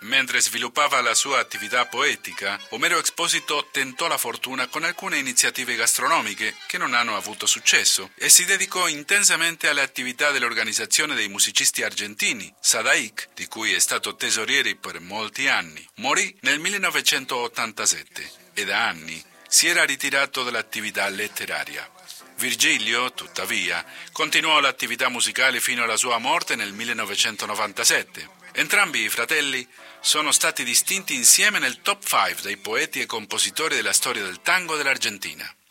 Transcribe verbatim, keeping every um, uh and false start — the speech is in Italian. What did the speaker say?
Mentre sviluppava la sua attività poetica, Omero Exposito tentò la fortuna con alcune iniziative gastronomiche che non hanno avuto successo e si dedicò intensamente alle attività dell'organizzazione dei musicisti argentini, SADAIC, di cui è stato tesoriere per molti anni. Morì nel millenovecentottantasette e da anni si era ritirato dall'attività letteraria. Virgilio, tuttavia, continuò l'attività musicale fino alla sua morte nel millenovecentonovantasette. Entrambi i fratelli sono stati distinti insieme nel top cinque dei poeti e compositori della storia del tango dell'Argentina.